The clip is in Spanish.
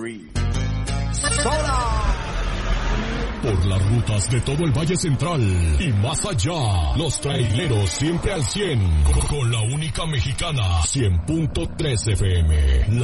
3. ¡Sola! Por las rutas de todo el Valle Central y más allá, los traileros siempre al 100, con la única mexicana, 100.3 FM.